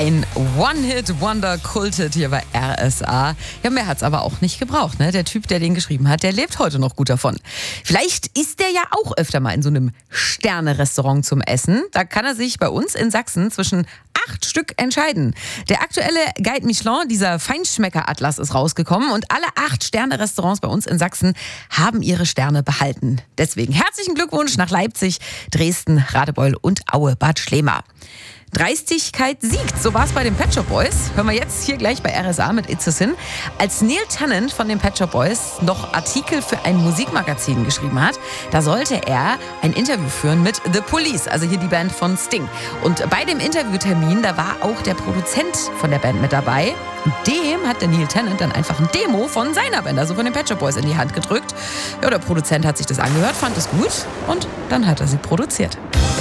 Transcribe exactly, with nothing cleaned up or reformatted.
Ein One-Hit-Wonder kultet hier bei R S A. Ja, mehr hat's aber auch nicht gebraucht, ne? Der Typ, der den geschrieben hat, der lebt heute noch gut davon. Vielleicht ist der ja auch öfter mal in so einem Sterne-Restaurant zum Essen. Da kann er sich bei uns in Sachsen zwischen acht Stück entscheiden. Der aktuelle Guide Michelin, dieser Feinschmecker-Atlas, ist rausgekommen und alle acht Sterne-Restaurants bei uns in Sachsen haben ihre Sterne behalten. Deswegen herzlichen Glückwunsch nach Leipzig, Dresden, Radebeul und Aue-Bad Schlema. Dreistigkeit siegt, so war es bei den Pet Shop Boys. Hören wir jetzt hier gleich bei R S A mit It's a Sin. Als Neil Tennant von den Pet Shop Boys noch Artikel für ein Musikmagazin geschrieben hat, da sollte er ein Interview führen mit The Police, also hier die Band von Sting. Und bei dem Interviewtermin, da war auch der Produzent von der Band mit dabei. Und dem hat der Neil Tennant dann einfach ein Demo von seiner Band, also von den Pet Shop Boys, in die Hand gedrückt. Ja, der Produzent hat sich das angehört, fand es gut und dann hat er sie produziert.